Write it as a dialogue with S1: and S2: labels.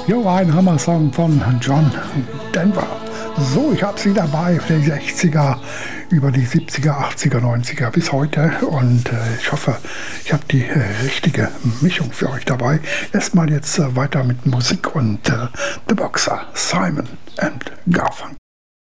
S1: Jo, ein Hammer-Song von John Denver. So, ich habe sie dabei für die 60er, über die 70er, 80er, 90er bis heute. Und ich hoffe, ich habe die richtige Mischung für euch dabei. Erstmal jetzt weiter mit Musik und The Boxer, Simon and Garfunkel.